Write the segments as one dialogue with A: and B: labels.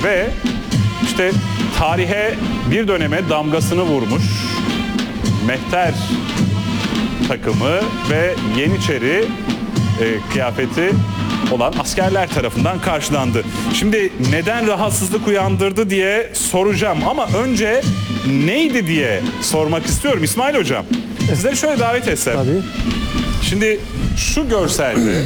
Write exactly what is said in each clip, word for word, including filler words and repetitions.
A: ve işte tarihe bir döneme damgasını vurmuş mehter takımı ve Yeniçeri e, kıyafeti olan askerler tarafından karşılandı. Şimdi neden rahatsızlık uyandırdı diye soracağım ama önce neydi diye sormak istiyorum İsmail Hocam. Sizleri şöyle davet etsem.
B: Tabii.
A: Şimdi şu görselde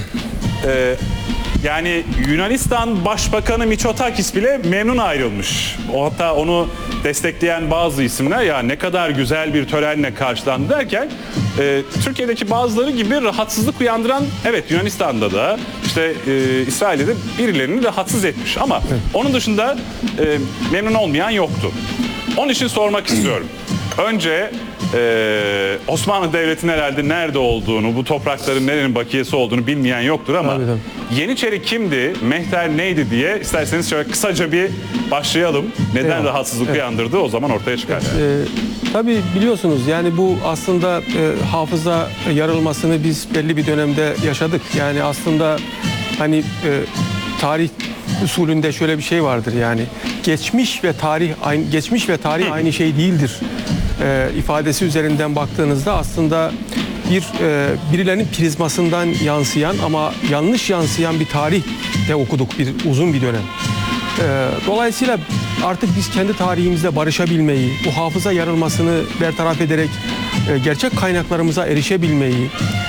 A: e, yani Yunanistan Başbakanı Mitsotakis bile memnun ayrılmış. O hatta onu destekleyen bazı isimler ya ne kadar güzel bir törenle karşılandı derken e, Türkiye'deki bazıları gibi rahatsızlık uyandıran evet Yunanistan'da da işte e, İsrail'de de birilerini rahatsız etmiş ama evet. Onun dışında e, memnun olmayan yoktu. Onun için sormak istiyorum. Önce Ee, Osmanlı Devleti'nin herhalde nerede olduğunu, bu toprakların nerenin bakiyesi olduğunu bilmeyen yoktur ama tabii, tabii. Yeniçeri kimdi, mehter neydi diye isterseniz şöyle kısaca bir başlayalım. Neden evet. rahatsızlık evet. uyandırdı o zaman ortaya çıkar.
B: Evet, e, tabii biliyorsunuz yani bu aslında e, hafıza yarılmasını biz belli bir dönemde yaşadık. Yani aslında hani e, tarih usulünde şöyle bir şey vardır yani geçmiş ve tarih aynı geçmiş ve tarih Hı. aynı şey değildir. E, ifadesi üzerinden baktığınızda aslında bir e, birilerinin prizmasından yansıyan ama yanlış yansıyan bir tarih de okuduk bir uzun bir dönem. E, dolayısıyla artık biz kendi tarihimizle barışabilmeyi, bu hafıza yarılmasını bertaraf ederek e, gerçek kaynaklarımıza erişebilmeyi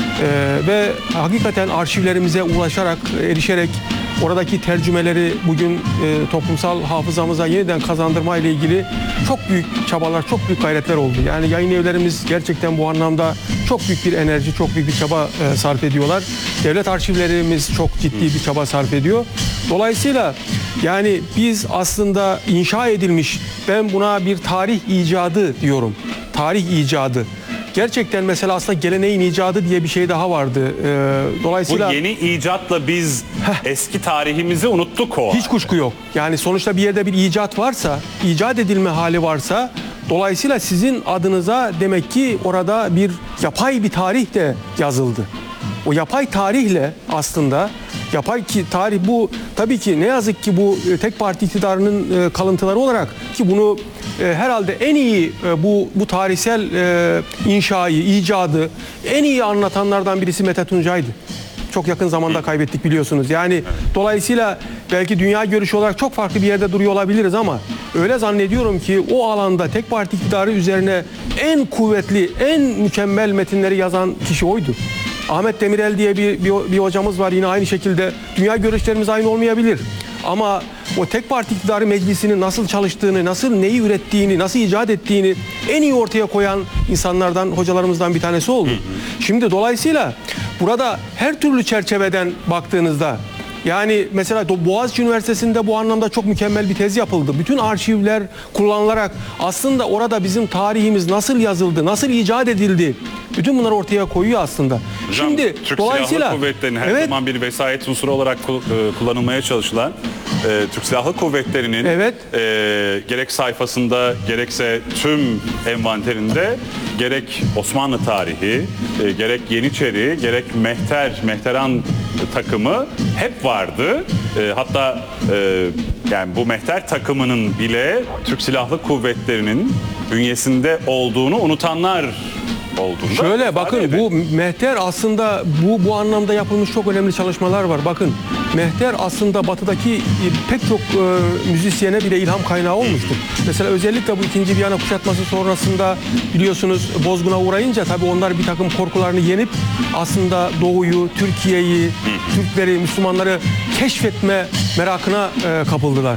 B: e, ve hakikaten arşivlerimize ulaşarak, erişerek oradaki tercümeleri bugün e, toplumsal hafızamıza yeniden kazandırma ile ilgili çok büyük çabalar, çok büyük gayretler oldu. Yani yayın evlerimiz gerçekten bu anlamda çok büyük bir enerji, çok büyük bir çaba e, sarf ediyorlar. Devlet arşivlerimiz çok ciddi bir çaba sarf ediyor. Dolayısıyla yani biz aslında inşa edilmiş, ben buna bir tarih icadı diyorum. Tarih icadı. Gerçekten mesela aslında geleneğin icadı diye bir şey daha vardı. Ee, dolayısıyla
A: bu yeni icatla biz heh, eski tarihimizi unuttuk o.
B: Hiç kuşku yok. Yani sonuçta bir yerde bir icat varsa, icat edilme hali varsa dolayısıyla sizin adınıza demek ki orada bir yapay bir tarih de yazıldı. O yapay tarihle aslında yapay ki tarih bu tabii ki ne yazık ki bu tek parti iktidarının kalıntıları olarak ki bunu e, herhalde en iyi e, bu bu tarihsel e, inşayı, icadı en iyi anlatanlardan birisi Mete Tuncay'dı. Çok yakın zamanda kaybettik biliyorsunuz. Yani dolayısıyla belki dünya görüşü olarak çok farklı bir yerde duruyor olabiliriz ama öyle zannediyorum ki o alanda tek parti iktidarı üzerine en kuvvetli, en mükemmel metinleri yazan kişi oydu. Ahmet Demirel diye bir, bir, bir hocamız var yine aynı şekilde. Dünya görüşlerimiz aynı olmayabilir. Ama o tek parti iktidarı meclisinin nasıl çalıştığını, nasıl neyi ürettiğini, nasıl icat ettiğini en iyi ortaya koyan insanlardan, hocalarımızdan bir tanesi oldu. Şimdi dolayısıyla burada her türlü çerçeveden baktığınızda yani mesela Boğaziçi Üniversitesi'nde bu anlamda çok mükemmel bir tez yapıldı. Bütün arşivler kullanılarak aslında orada bizim tarihimiz nasıl yazıldı, nasıl icat edildi, bütün bunları ortaya koyuyor aslında.
A: Hocam,
B: şimdi
A: Türk
B: dolayısıyla
A: Silahlı Kuvvetleri'nin her
B: evet,
A: zaman bir vesayet unsuru olarak kullanılmaya çalışılan e, Türk Silahlı Kuvvetleri'nin
B: evet.
A: e, gerek sayfasında gerekse tüm envanterinde gerek Osmanlı tarihi, e, gerek Yeniçeri, gerek Mehter, Mehteran takımı hep vardı. E, hatta e, yani bu Mehter takımının bile Türk Silahlı Kuvvetleri'nin bünyesinde olduğunu unutanlar olduğunda.
B: Şöyle bakın
A: edin.
B: Bu Mehter aslında bu bu anlamda yapılmış çok önemli çalışmalar var. Bakın Mehter aslında batıdaki pek çok e, müzisyene bile ilham kaynağı olmuştur. Mesela özellikle bu ikinci Viyana kuşatması sonrasında biliyorsunuz bozguna uğrayınca tabii onlar bir takım korkularını yenip aslında Doğu'yu, Türkiye'yi, Türkleri, Müslümanları keşfetme merakına e, kapıldılar.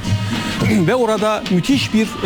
B: Ve orada müthiş bir e,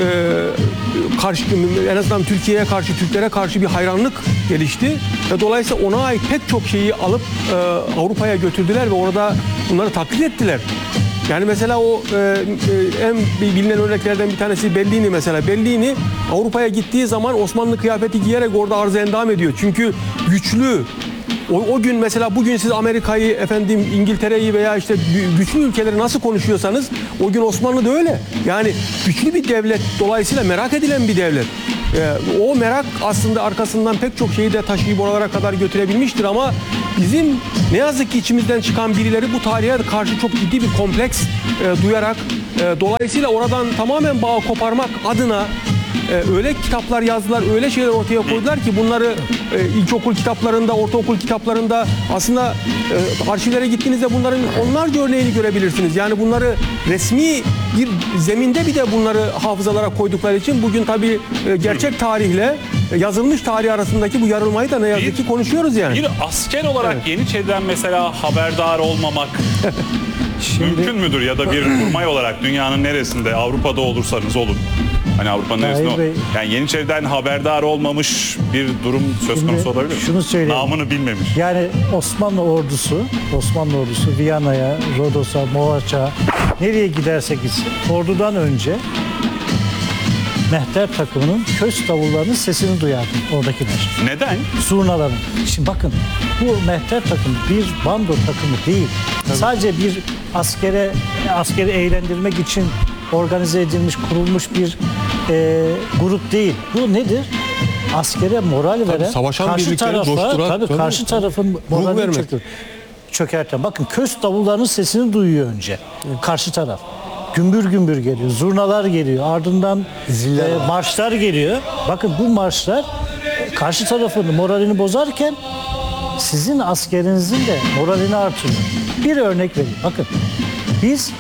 B: karşı, en azından Türkiye'ye karşı, Türklere karşı bir hayranlık gelişti. Ve dolayısıyla ona ait pek çok şeyi alıp e, Avrupa'ya götürdüler ve orada bunları taklit ettiler. Yani mesela o e, e, en bilinen örneklerden bir tanesi Bellini mesela. Bellini Avrupa'ya gittiği zaman Osmanlı kıyafeti giyerek orada arz-ı endam ediyor. Çünkü güçlü. O, o gün mesela bugün siz Amerika'yı, efendim İngiltere'yi veya işte güçlü ülkeleri nasıl konuşuyorsanız o gün Osmanlı da öyle. Yani güçlü bir devlet, dolayısıyla merak edilen bir devlet. E, o merak aslında arkasından pek çok şeyi de taşıyıp oralara kadar götürebilmiştir ama bizim ne yazık ki içimizden çıkan birileri bu tarihe karşı çok ciddi bir kompleks e, duyarak e, dolayısıyla oradan tamamen bağı koparmak adına Ee, öyle kitaplar yazdılar, öyle şeyler ortaya koydular ki bunları e, ilkokul kitaplarında, ortaokul kitaplarında aslında e, arşivlere gittiğinizde bunların onlarca örneğini görebilirsiniz. Yani bunları resmi bir zeminde bir de bunları hafızalara koydukları için bugün tabii e, gerçek tarihle e, yazılmış tarih arasındaki bu yarılmayı da ne yazık ki konuşuyoruz yani.
A: Bir asker olarak
B: Evet.
A: Yeniçeri'den mesela haberdar olmamak mümkün müdür? Ya da bir kurmay olarak dünyanın neresinde, Avrupa'da olursanız olun. Hani Avrupa'nın
C: Tahir
A: neresinde
C: Bey-
A: o- yani Yeniçeri'den haberdar olmamış bir durum söz
C: Şimdi
A: konusu olabilir mi?
C: şunu söyleyeyim.
A: Namını bilmemiş.
C: Yani Osmanlı ordusu, Osmanlı ordusu Viyana'ya, Rodos'a, Mohaç'a nereye giderse gitsin ordudan önce mehter takımının köz davullarının sesini duyardı oradakiler.
A: Neden?
C: Zurnaların. Şimdi bakın bu mehter takımı bir bando takımı değil. Sadece bir askere askeri eğlendirmek için organize edilmiş, kurulmuş bir e, grup değil. Bu nedir? Askere moral veren,
B: savaşan
C: karşı
B: birlikleri
C: tarafa,
B: coşturan,
C: tabii,
B: tabii.
C: karşı tarafın moralini
B: vermek.
C: çökür, çökerten. Bakın köz davullarının sesini duyuyor önce. Karşı taraf. Gümbür gümbür geliyor. Zurnalar geliyor. Ardından e, marşlar geliyor. Bakın bu marşlar e, karşı tarafın moralini bozarken sizin askerinizin de moralini artırıyor. Bir örnek vereyim. Bakın biz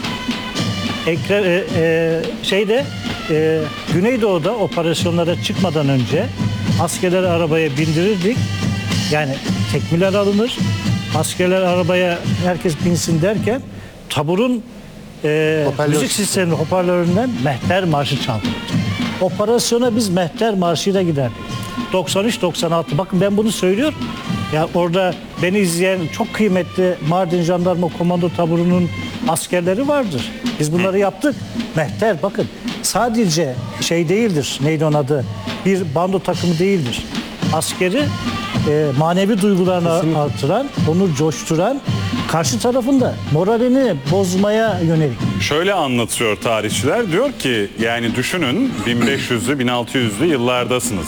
C: Ekre, e, e, şeyde e, Güneydoğu'da operasyonlara çıkmadan önce askerleri arabaya bindirirdik. Yani tekmiler alınır. Askerler arabaya herkes binsin derken taburun e, müzik sistemi hoparlöründen mehter marşı çalınır. Operasyona biz mehter marşıyla giderdik. doksan üç doksan altı. Bakın ben bunu söylüyorum. Ya orada beni izleyen çok kıymetli Mardin Jandarma Komando Taburu'nun askerleri vardır. Biz bunları yaptık. Mehter bakın sadece şey değildir. Neydi onun adı? Bir bando takımı değildir. Askeri e, manevi duygularını
B: Kesinlikle.
C: artıran, onu coşturan, karşı tarafında moralini bozmaya yönelik.
A: Şöyle anlatıyor tarihçiler. Diyor ki yani düşünün bin beş yüzlü bin altı yüzlü yıllardasınız.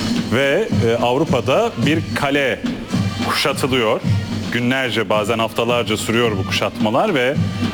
A: Ve e, Avrupa'da bir kale kuşatılıyor. Günlerce bazen haftalarca sürüyor bu kuşatmalar ve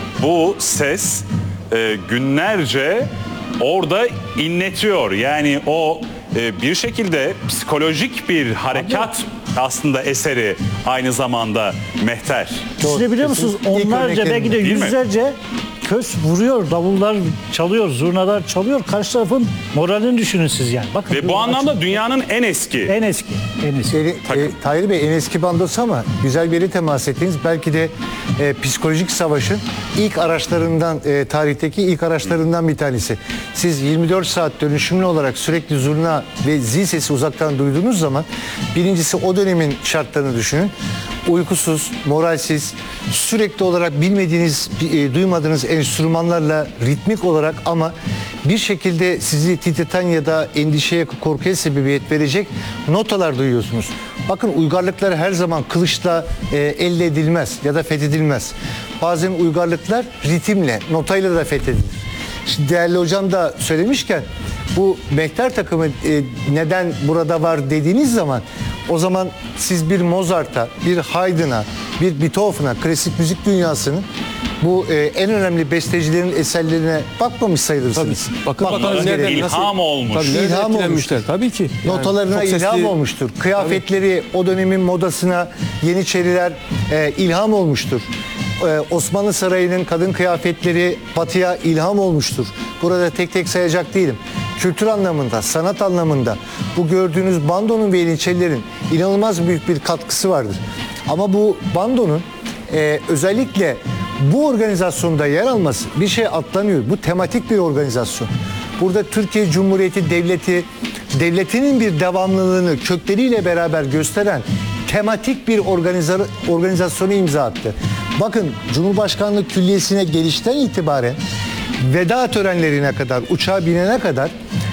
A: bu ses e, günlerce orada inletiyor. Yani o e, bir şekilde psikolojik bir harekat aslında eseri aynı zamanda mehter.
C: Düşünebiliyor musunuz?
D: İlk
C: Onlarca
D: örnek
C: belki de
A: değil mi?
C: yüzlerce köz vuruyor, davullar çalıyor, zurnalar çalıyor. Karşı tarafın moralini düşünün siz yani. Bakın
A: Ve bu anlamda dünyanın en eski
C: en eski, en eski.
D: E, e, Tahir Bey en eski bandosu ama güzel bir yere temas ettiniz. Belki de e, psikolojik savaşın ilk araçlarından, e, tarihteki ilk araçlarından bir tanesi. Siz yirmi dört saat dönüşümlü olarak sürekli zurna ve zil sesi uzaktan duyduğunuz zaman birincisi o dönemin şartlarını düşünün. Uykusuz, moralsiz, sürekli olarak bilmediğiniz, e, duymadığınız enstrümanlarla ritmik olarak ama bir şekilde sizi titreten ya da endişeye, korkuya sebebiyet verecek notalar duyuyorsunuz. Bakın uygarlıklar her zaman kılıçla e, elde edilmez ya da fethedilmez. Bazen uygarlıklar ritimle, notayla da fethedilir. Şimdi değerli hocam da söylemişken bu mehter takımı e, neden burada var dediğiniz zaman o zaman siz bir Mozart'a, bir Haydn'a, bir Beethoven'a, klasik müzik dünyasının bu e, en önemli bestecilerin eserlerine bakmamış sayılırsınız.
B: Tabii. Bakın
D: Bakmanız
B: bakalım
D: gerekiyor.
B: nereden
A: İlham
B: nasıl,
A: olmuş.
B: Tabii, nereden
D: İlham
B: etkilenmişler. Tabii ki. Yani
D: Notalarına
B: çok sesli-
D: ilham olmuştur. Kıyafetleri o dönemin modasına Yeniçeriler e, ilham olmuştur. E, Osmanlı Sarayı'nın kadın kıyafetleri batıya ilham olmuştur. Burada tek tek sayacak değilim. Kültür anlamında, sanat anlamında bu gördüğünüz bandonun ve Yeniçerilerin inanılmaz büyük bir katkısı vardır. Ama bu bandonun e, özellikle bu organizasyonda yer alması bir şey atlanıyor. Bu tematik bir organizasyon. Burada Türkiye Cumhuriyeti Devleti devletinin bir devamlılığını kökleriyle beraber gösteren tematik bir organiza organizasyonu imza attı. Bakın Cumhurbaşkanlığı Külliyesi'ne gelişten itibaren veda törenlerine kadar, uçağa binene kadar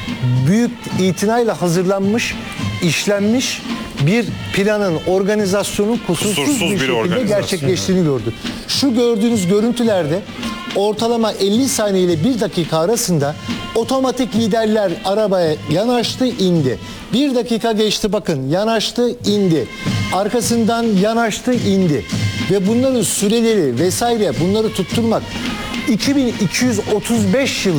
D: büyük itinayla hazırlanmış, işlenmiş bir planın, organizasyonun kusursuz,
A: Kusursuz
D: bir,
A: bir
D: şekilde
A: organizasyon.
D: gerçekleştiğini gördük. Şu gördüğünüz görüntülerde ortalama elli saniye ile bir dakika arasında otomatik liderler arabaya yanaştı, indi. Bir dakika geçti, bakın yanaştı, indi. Arkasından yanaştı, indi. Ve bunların süreleri vesaire, bunları tutturmak iki bin iki yüz otuz beş yıl